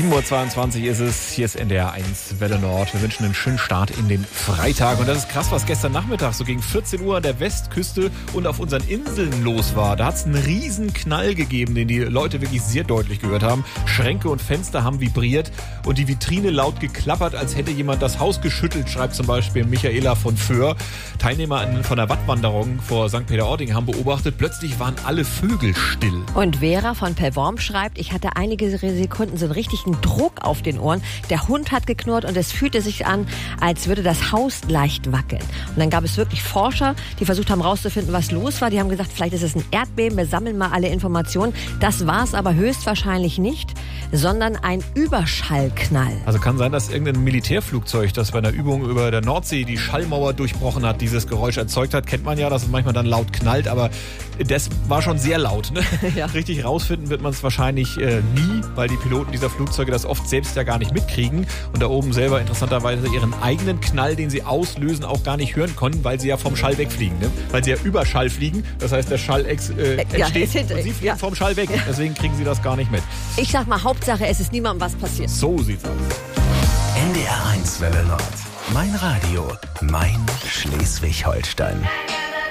7:22 Uhr ist es. Hier ist NDR 1 Welle Nord. Wir wünschen einen schönen Start in den Freitag. Und das ist krass, was gestern Nachmittag so gegen 14 Uhr an der Westküste und auf unseren Inseln los war. Da hat es einen riesen Knall gegeben, den die Leute wirklich sehr deutlich gehört haben. Schränke und Fenster haben vibriert und die Vitrine laut geklappert, als hätte jemand das Haus geschüttelt, schreibt zum Beispiel Michaela von Föhr. Teilnehmer von der Wattwanderung vor St. Peter-Ording haben beobachtet, plötzlich waren alle Vögel still. Und Vera von Pellworm schreibt, ich hatte einige Sekunden so einen richtigen Druck auf den Ohren. Der Hund hat geknurrt und es fühlte sich an, als würde das Haus leicht wackeln. Und dann gab es wirklich Forscher, die versucht haben herauszufinden, was los war. Die haben gesagt, vielleicht ist es ein Erdbeben, wir sammeln mal alle Informationen. Das war es aber höchstwahrscheinlich nicht, sondern ein Überschallknall. Also kann sein, dass irgendein Militärflugzeug, das bei einer Übung über der Nordsee die Schallmauer durchbrochen hat, dieses Geräusch erzeugt hat. Kennt man ja, dass es manchmal dann laut knallt, aber das war schon sehr laut. Ne? Ja. Richtig rausfinden wird man es wahrscheinlich nie, weil die Piloten dieser Flugzeuge das oft selbst ja gar nicht mitkriegen und da oben selber interessanterweise ihren eigenen Knall, den sie auslösen, auch gar nicht hören konnten, weil sie ja vom Schall wegfliegen. Ne? Weil sie ja über Schall fliegen, das heißt der Schall entsteht und sie fliegen vom Schall weg. Deswegen kriegen sie das gar nicht mit. Ich sag mal, Hauptsache, es ist niemandem was passiert. So sieht's aus. NDR 1 Welle Nord. Mein Radio, mein Schleswig-Holstein.